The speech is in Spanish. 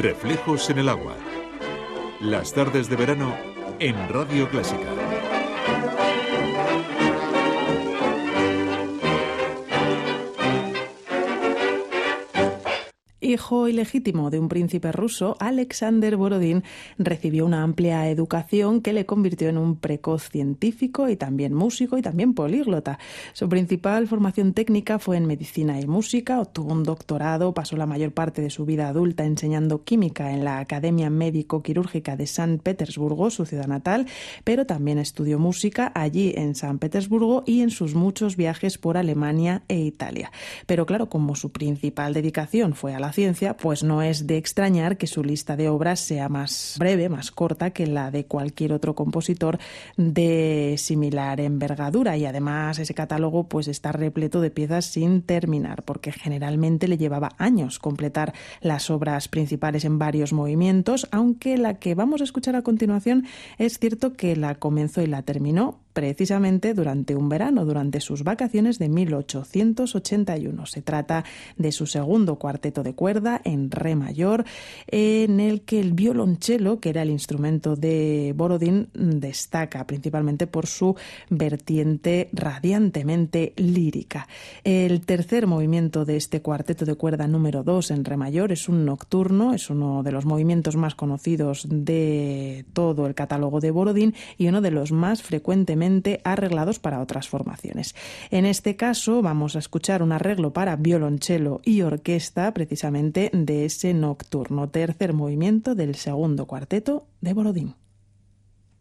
Reflejos en el agua. Las tardes de verano en Radio Clásica. Hijo ilegítimo de un príncipe ruso, Alexander Borodín recibió una amplia educación que le convirtió en un precoz científico y también músico y también políglota. Su principal formación técnica fue en medicina y música, obtuvo un doctorado, pasó la mayor parte de su vida adulta enseñando química en la Academia Médico-Quirúrgica de San Petersburgo, su ciudad natal, pero también estudió música allí en San Petersburgo y en sus muchos viajes por Alemania e Italia. Pero claro, como su principal dedicación fue a la ciencia, pues no es de extrañar que su lista de obras sea más breve, más corta que la de cualquier otro compositor de similar envergadura, y además ese catálogo pues está repleto de piezas sin terminar, porque generalmente le llevaba años completar las obras principales en varios movimientos, aunque la que vamos a escuchar a continuación es cierto que la comenzó y la terminó precisamente durante un verano, durante sus vacaciones de 1881. Se trata de su segundo cuarteto de cuerda en re mayor, en el que el violonchelo, que era el instrumento de Borodín, destaca principalmente por su vertiente radiantemente lírica. El tercer movimiento de este cuarteto de cuerda número 2 en re mayor es un nocturno, es uno de los movimientos más conocidos de todo el catálogo de Borodín y uno de los más frecuentemente arreglados para otras formaciones. En este caso vamos a escuchar un arreglo para violonchelo y orquesta precisamente de ese nocturno, tercer movimiento del segundo cuarteto de Borodín.